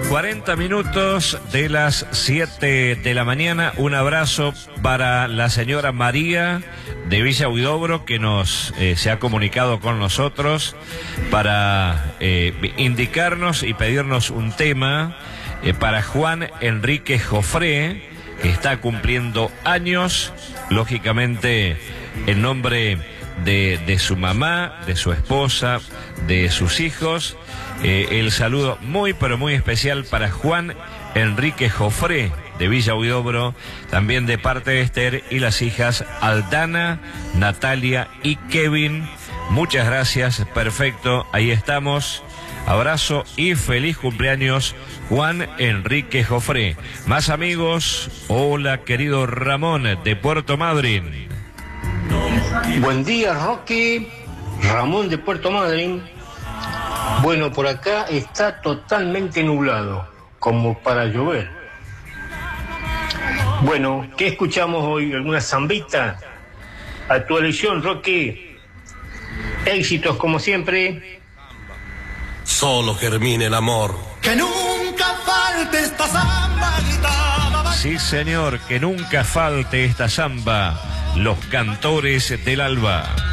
40 minutos de las 7 de la mañana. Un abrazo para la señora María de Villa Huidobro, que se ha comunicado con nosotros para indicarnos y pedirnos un tema para Juan Enrique Jofré, que está cumpliendo años, lógicamente en nombre de su mamá, de su esposa, de sus hijos. El saludo muy pero muy especial para Juan Enrique Jofré de Villa Huidobro, también de parte de Esther y las hijas Aldana, Natalia y Kevin. Muchas gracias, perfecto, ahí estamos. Abrazo y feliz cumpleaños, Juan Enrique Jofré. Más amigos, hola querido Ramón de Puerto Madryn. Buen día, Rocky. Ramón de Puerto Madryn. Bueno, por acá está totalmente nublado, como para llover. Bueno, ¿qué escuchamos hoy? ¿Alguna zambita? A tu elección, Rocky. Éxitos como siempre. Solo germine el amor. Que nunca falte esta samba gritada. Sí, señor, que nunca falte esta samba. Los cantores del alba.